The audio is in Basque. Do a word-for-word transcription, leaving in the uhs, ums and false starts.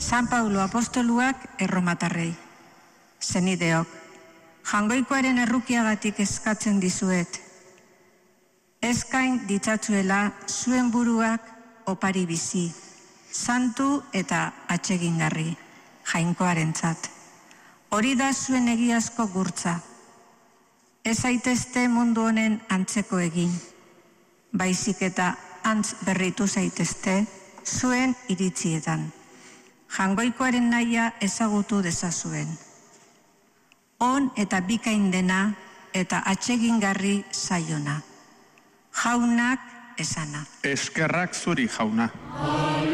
San Paulo apostoluak erromatarrei. Zenideok, jangoikoaren errukiagatik eskatzen dizuet. Eskain ditzatzuela zuen buruak opari bizi, santu eta atsegingarri, jainkoarentzat. Hori da zuen egiazko gurtza. Ez zaitezte mundu honen antzeko egin, baizik eta antz berritu zaitezte zuen iritzietan. Jangoikoaren nahia ezagutu dezazuen. On eta bikain dena eta atsegingarri zaiona. Jaunak esana. Eskerrak zuri, jauna.